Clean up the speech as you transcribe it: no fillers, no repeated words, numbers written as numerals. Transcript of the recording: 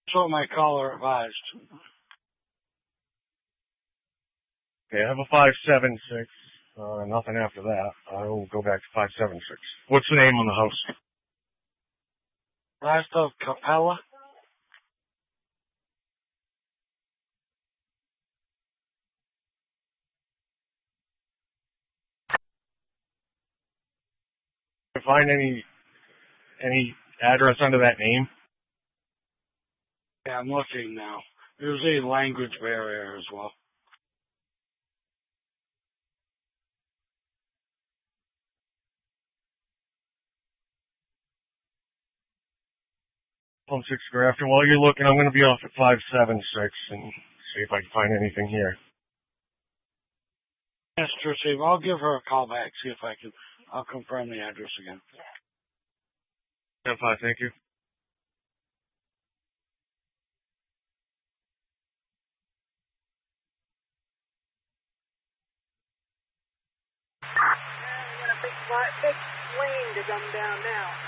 That's what my caller advised. Okay, I have a 576. Nothing after that. I will go back to 576. What's the name on the house? Last of Capella. Find any address under that name? Yeah, I'm looking now. There's a language barrier as well. Home 6 Grafton. While you're looking, I'm going to be off at 576 and see if I can find anything here. Yes, Tracy. I'll give her a call back, see if I'll confirm the address again. 10-5, thank you. Got a big wing to come down now.